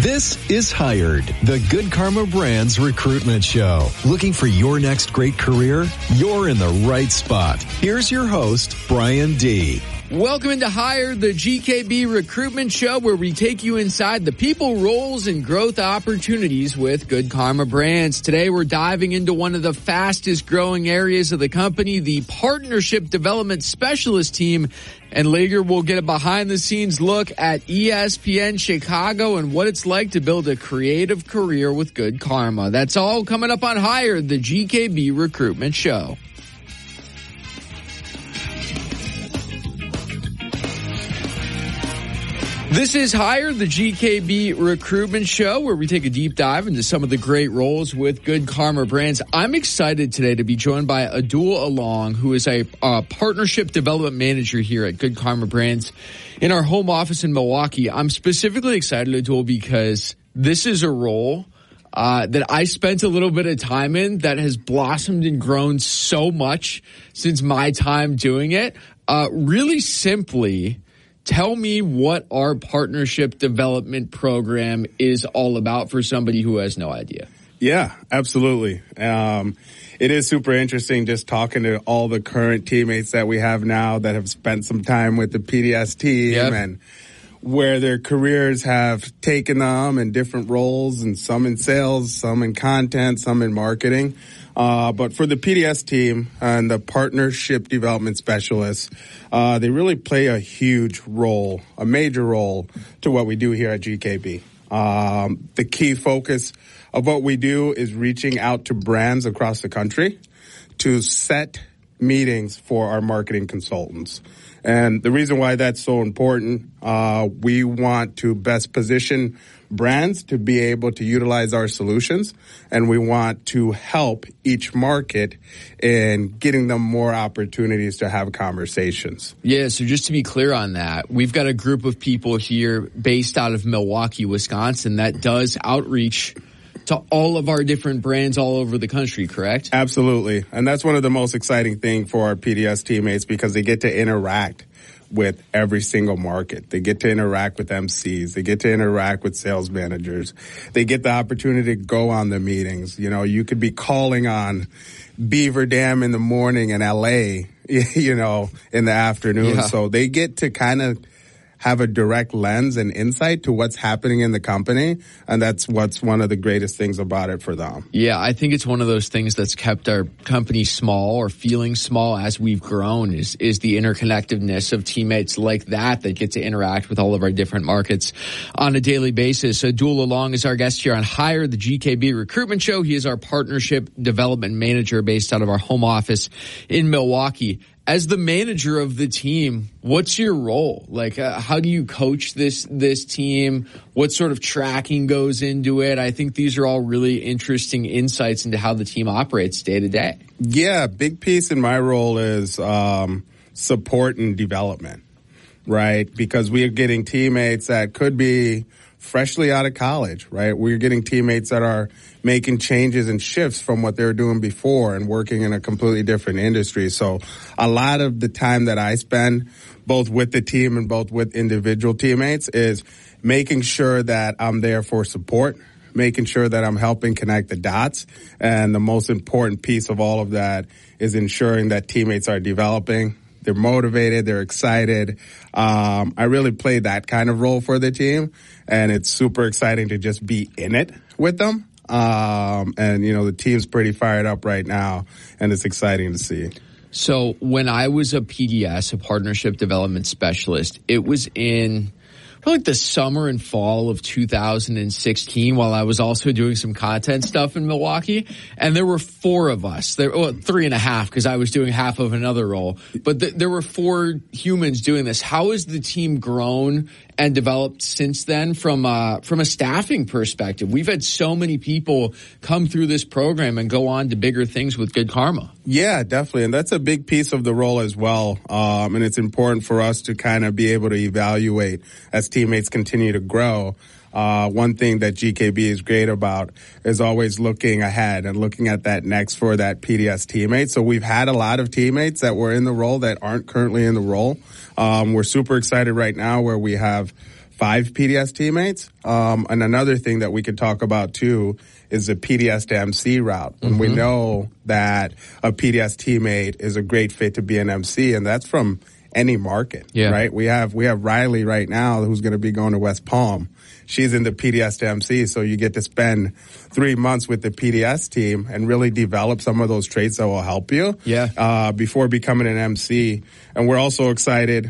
This is Hired, the Good Karma Brands recruitment show. Looking for your next great career? You're in the right spot. Here's your host, Brian D. Welcome into Hired, the GKB recruitment show where we take you inside the people, roles, and growth opportunities with Good Karma Brands. Today we're diving into one of the fastest growing areas of the company, the Partnership Development Specialist team. And later we'll get a behind-the-scenes look at ESPN Chicago and what it's like to build a creative career with Good Karma. That's all coming up on Hired, the GKB recruitment show. This is Hired, the GKB recruitment show, where we take a deep dive into some of the great roles with Good Karma Brands. I'm excited today to be joined by Adul Along, who is a partnership development manager here at Good Karma Brands in our home office in Milwaukee. I'm specifically excited, Adul, because this is a role that I spent a little bit of time in that has blossomed and grown so much since my time doing it. Really simply, tell me what our partnership development program is all about for somebody who has no idea. Yeah, absolutely. It is super interesting just talking to all the current teammates that we have now that have spent some time with the PDS team and where their careers have taken them in different roles, and some in sales, some in content, some in marketing. But for the PDS team and the partnership development specialists, they really play a huge role, a major role to what we do here at GKB. The key focus of what we do is reaching out to brands across the country to set meetings for our marketing consultants. And the reason why that's so important, we want to best position brands to be able to utilize our solutions, and we want to help each market in getting them more opportunities to have conversations. Yeah, so just to be clear on that, we've got a group of people here based out of Milwaukee, Wisconsin that does outreach to all of our different brands all over the country, correct? Absolutely. And that's one of the most exciting things for our PDS teammates because they get to interact with every single market. They get to interact with MCs. They get to interact with sales managers. They get the opportunity to go on the meetings. You know, you could be calling on Beaver Dam in the morning in LA, you know, in the afternoon. Yeah. So they get to kind of have a direct lens and insight to what's happening in the company, and that's what's one of the greatest things about it for them. Yeah, I think it's one of those things that's kept our company small or feeling small as we've grown is the interconnectedness of teammates like that get to interact with all of our different markets on a daily basis. Adul Along is our guest here on Hire, the GKB recruitment show. He is our partnership development manager based out of our home office in Milwaukee. As the manager of the team, what's your role? Like, how do you coach this team? What sort of tracking goes into it? I think these are all really interesting insights into how the team operates day to day. Yeah, big piece in my role is support and development, right? Because we are getting teammates that could be freshly out of college, right? We're getting teammates that are making changes and shifts from what they were doing before and working in a completely different industry. So a lot of the time that I spend both with the team and both with individual teammates is making sure that I'm there for support, making sure that I'm helping connect the dots. And the most important piece of all of that is ensuring that teammates are developing. They're motivated. They're excited. I really play that kind of role for the team, and it's super exciting to just be in it with them. And, you know, the team's pretty fired up right now, and it's exciting to see. So when I was a PDS, a partnership development specialist, it was in probably like the summer and fall of 2016 while I was also doing some content stuff in Milwaukee. And there were four of us. Three and a half because I was doing half of another role. But there were four humans doing this. How has the team grown and developed since then from a staffing perspective? We've had so many people come through this program and go on to bigger things with Good Karma. Yeah, definitely. And that's a big piece of the role as well. And it's important for us to kind of be able to evaluate as teammates continue to grow. One thing that GKB is great about is always looking ahead and looking at that next for that PDS teammate. So we've had a lot of teammates that were in the role that aren't currently in the role. We're super excited right now where we have 5 PDS teammates. And another thing that we could talk about too is the PDS to MC route. When we know that a PDS teammate is a great fit to be an MC, and that's from any market, right? We have Riley right now who's going to be going to West Palm. She's in the PDS to MC, so you get to spend 3 months with the PDS team and really develop some of those traits that will help you before becoming an MC. And we're also excited.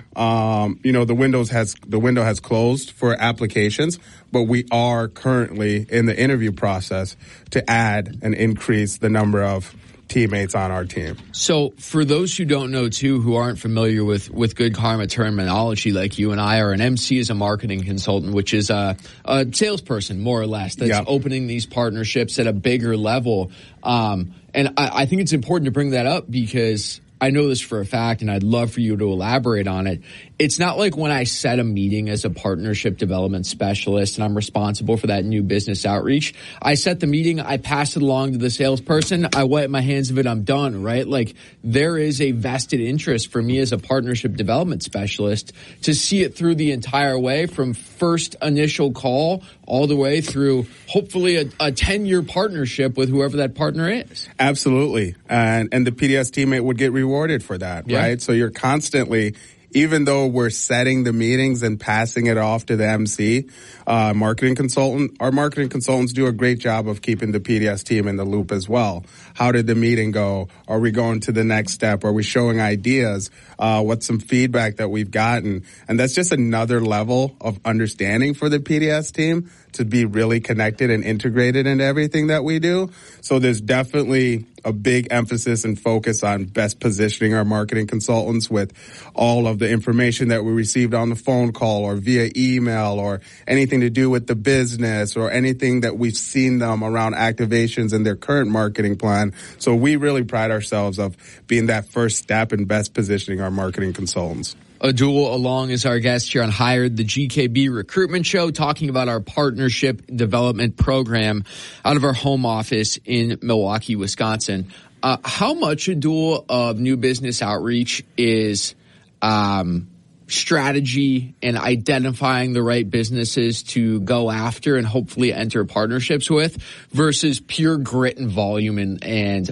The window has closed for applications, but we are currently in the interview process to add and increase the number of teammates on our team. So for those who don't know too, who aren't familiar with Good Karma terminology like you and I are, an MC is a marketing consultant, which is a salesperson more or less that's opening these partnerships at a bigger level. And I think it's important to bring that up because I know this for a fact, and I'd love for you to elaborate on it. It's not like when I set a meeting as a partnership development specialist and I'm responsible for that new business outreach. I set the meeting, I pass it along to the salesperson, I wipe my hands of it, I'm done, right? Like there is a vested interest for me as a partnership development specialist to see it through the entire way from first initial call all the way through hopefully a 10-year partnership with whoever that partner is. Absolutely. And the PDS teammate would get rewarded for that, right? So you're constantly, even though we're setting the meetings and passing it off to the MC, marketing consultant, our marketing consultants do a great job of keeping the PDS team in the loop as well. How did the meeting go? Are we going to the next step? Are we showing ideas? What's some feedback that we've gotten? And that's just another level of understanding for the PDS team to be really connected and integrated into everything that we do. So there's definitely a big emphasis and focus on best positioning our marketing consultants with all of the information that we received on the phone call or via email or anything to do with the business or anything that we've seen them around activations in their current marketing plan. So we really pride ourselves of being that first step in best positioning our marketing consultants. Adoul Along is our guest here on Hired, the GKB Recruitment Show, talking about our partnership development program out of our home office in Milwaukee, Wisconsin. How much, Adoul, of new business outreach is strategy and identifying the right businesses to go after and hopefully enter partnerships with versus pure grit and volume and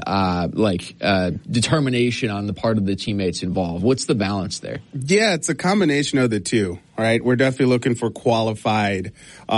determination on the part of the teammates involved? What's the balance there? Yeah, it's a combination of the two. Right, we're definitely looking for qualified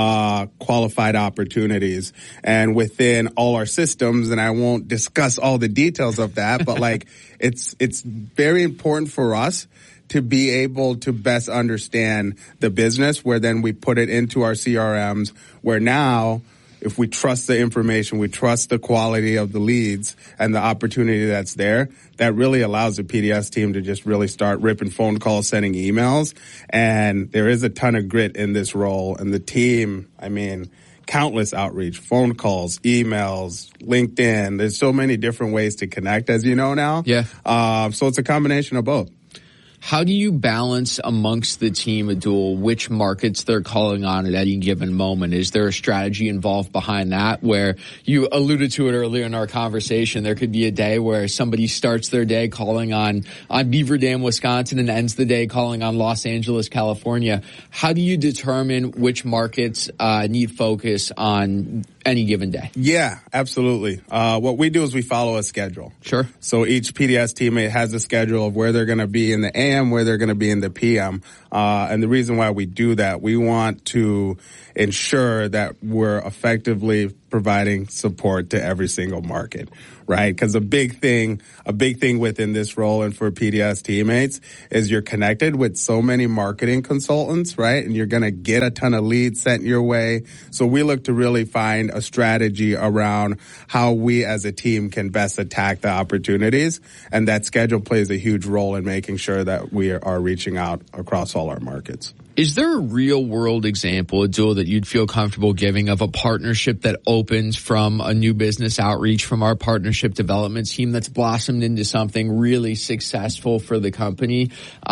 opportunities, and within all our systems. And I won't discuss all the details of that, but it's very important for us to be able to best understand the business, where then we put it into our CRMs, where now, if we trust the information, we trust the quality of the leads and the opportunity that's there, that really allows the PDS team to just really start ripping phone calls, sending emails. And there is a ton of grit in this role. And the team, countless outreach, phone calls, emails, LinkedIn. There's so many different ways to connect, as you know now. Yeah. So it's a combination of both. How do you balance amongst the team, Adoul, which markets they're calling on at any given moment? Is there a strategy involved behind that where you alluded to it earlier in our conversation? There could be a day where somebody starts their day calling on Beaver Dam, Wisconsin and ends the day calling on Los Angeles, California. How do you determine which markets need focus on any given day? Yeah, absolutely. What we do is we follow a schedule. Sure. So each PDS teammate has a schedule of where they're going to be in the AM, where they're going to be in the PM. And the reason why we do that, we want to ensure that we're effectively providing support to every single market, right? Because a big thing within this role and for PDS teammates is you're connected with so many marketing consultants, right? And you're going to get a ton of leads sent your way. So we look to really find a strategy around how we as a team can best attack the opportunities. And that schedule plays a huge role in making sure that we are reaching out across all our markets. Is there a real-world example, Adoul, that you'd feel comfortable giving of a partnership that opens from a new business outreach from our partnership development team that's blossomed into something really successful for the company?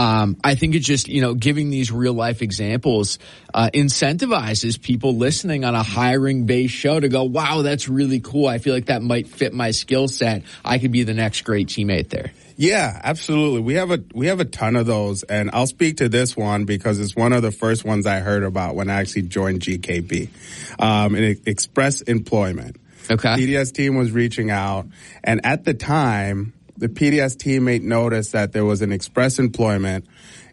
I think it's just, giving these real-life examples incentivizes people listening on a hiring-based show to go, wow, that's really cool. I feel like that might fit my skill set. I could be the next great teammate there. Yeah, absolutely. We have a ton of those, and I'll speak to this one because it's one of the first ones I heard about when I actually joined GKB. And Express Employment. Okay. PDS team was reaching out, and at the time, the PDS teammate noticed that there was an Express Employment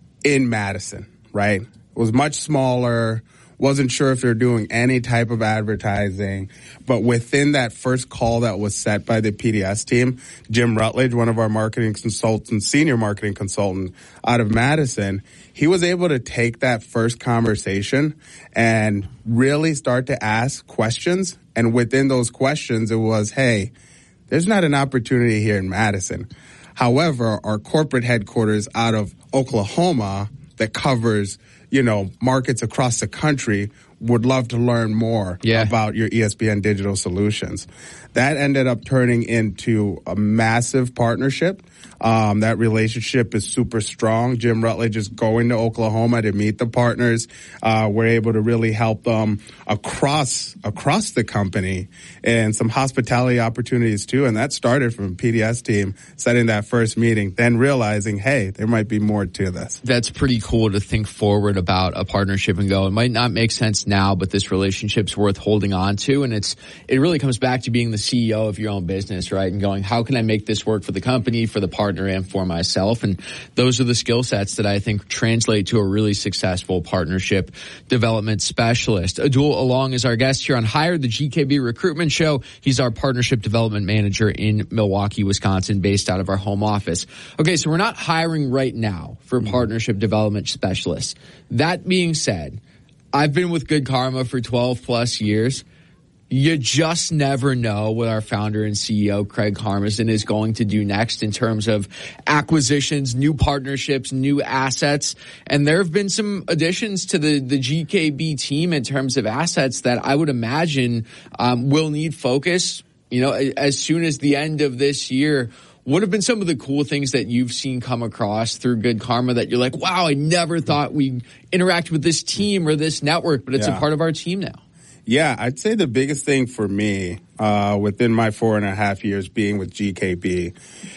in Madison, right? It was much smaller. Wasn't sure if they're doing any type of advertising, but within that first call that was set by the PDS team, Jim Rutledge, one of our marketing consultants, senior marketing consultant out of Madison, he was able to take that first conversation and really start to ask questions. And within those questions, it was, hey, there's not an opportunity here in Madison. However, our corporate headquarters out of Oklahoma that covers markets across the country would love to learn more about your ESPN digital solutions. That ended up turning into a massive partnership. That relationship is super strong. Jim Rutledge is going to Oklahoma to meet the partners. We're able to really help them across the company and some hospitality opportunities too. And that started from a PDS team setting that first meeting, then realizing, hey, there might be more to this. That's pretty cool to think forward about a partnership and go, it might not make sense now, but this relationship's worth holding on to. And it really comes back to being the CEO of your own business, right? And going, how can I make this work for the company, for the partner, and for myself? And those are the skill sets that I think translate to a really successful partnership development specialist. Adul Along is our guest here on Hire, the GKB Recruitment Show. He's our partnership development manager in Milwaukee, Wisconsin, based out of our home office. Okay, so we're not hiring right now for partnership development specialists. That being said, I've been with Good Karma for 12 plus years. You just never know what our founder and CEO, Craig Harmison, is going to do next in terms of acquisitions, new partnerships, new assets. And there have been some additions to the GKB team in terms of assets that I would imagine will need focus, as soon as the end of this year. What have been some of the cool things that you've seen come across through Good Karma that you're like, wow, I never thought we'd interact with this team or this network, but it's a part of our team now? Yeah, I'd say the biggest thing for me within my 4.5 years being with GKB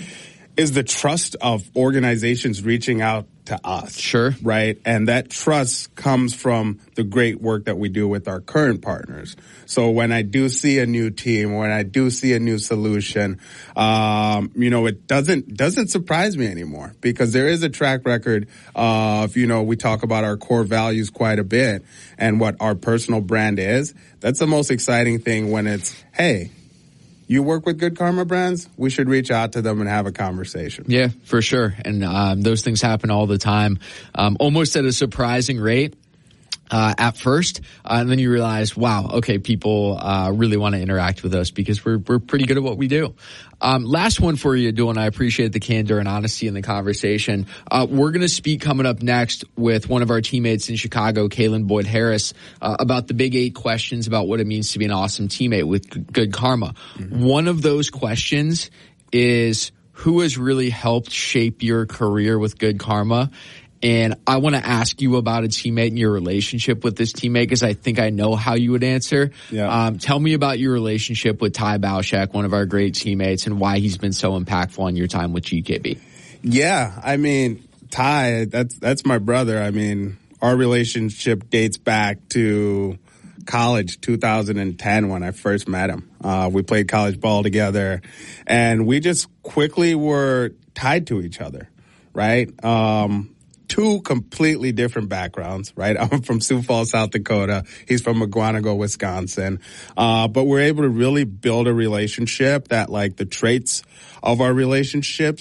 is the trust of organizations reaching out to us. Sure. Right? And that trust comes from the great work that we do with our current partners. So when I do see a new team, when I do see a new solution, it doesn't surprise me anymore because there is a track record of, we talk about our core values quite a bit and what our personal brand is. That's the most exciting thing when it's, hey, you work with Good Karma Brands, we should reach out to them and have a conversation. Yeah, for sure. And those things happen all the time, almost at a surprising rate. At first, and then you realize, wow, okay, people really want to interact with us because we're pretty good at what we do. Last one for you, Adul, and I appreciate the candor and honesty in the conversation. We're going to speak coming up next with one of our teammates in Chicago, Kaylin Boyd Harris, about the big 8 questions about what it means to be an awesome teammate with Good Karma. Mm-hmm. One of those questions is, who has really helped shape your career with Good Karma? And I want to ask you about a teammate and your relationship with this teammate because I think I know how you would answer. Yeah. Tell me about your relationship with Ty Bauschak, one of our great teammates, and why he's been so impactful on your time with GKB. Yeah, I mean, Ty, that's my brother. I mean, our relationship dates back to college, 2010, when I first met him. We played college ball together, and we just quickly were tied to each other, right? 2 completely different backgrounds, right? I'm from Sioux Falls, South Dakota. He's from McGuanago, Wisconsin. But we're able to really build a relationship that, like, the traits of our relationship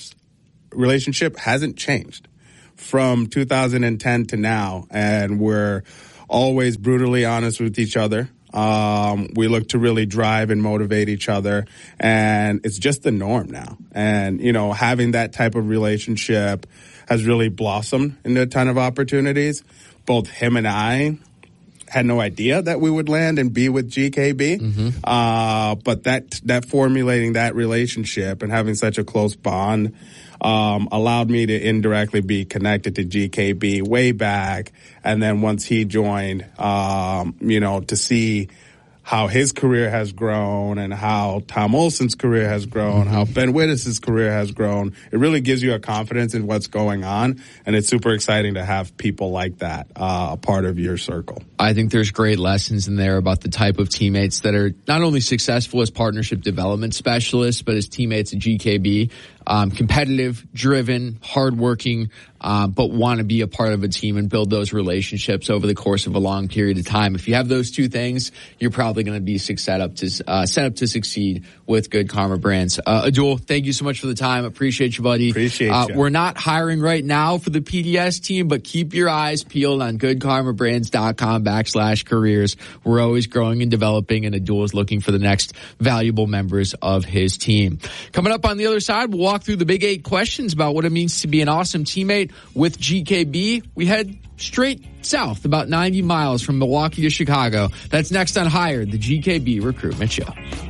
hasn't changed from 2010 to now. And we're always brutally honest with each other. We look to really drive and motivate each other, and it's just the norm now. And, having that type of relationship has really blossomed into a ton of opportunities. Both him and I had no idea that we would land and be with GKB. Mm-hmm. But that formulating that relationship and having such a close bond allowed me to indirectly be connected to GKB way back. And then once he joined, to see how his career has grown and how Tom Olson's career has grown, how Ben Wittes' career has grown. It really gives you a confidence in what's going on, and it's super exciting to have people like that a part of your circle. I think there's great lessons in there about the type of teammates that are not only successful as partnership development specialists, but as teammates at GKB. Competitive, driven, hardworking, but want to be a part of a team and build those relationships over the course of a long period of time. If you have those two things, you're probably going to be set up to succeed with Good Karma Brands. Adoul, thank you so much for the time. Appreciate you, buddy. Appreciate you. We're not hiring right now for the PDS team, but keep your eyes peeled on goodkarmabrands.com/careers. We're always growing and developing, and Adoul is looking for the next valuable members of his team. Coming up on the other side, we'll walk through the big 8 questions about what it means to be an awesome teammate with GKB. We head straight south, about 90 miles from Milwaukee to Chicago. That's next on Hired, the GKB Recruitment Show.